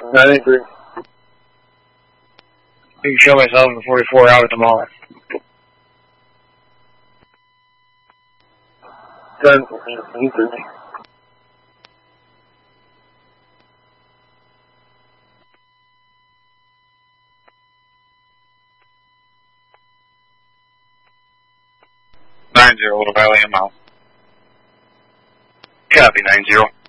983. You can show myself in 44 out at the mall. 10-3. Little Valley, I'm out. Copy, 90.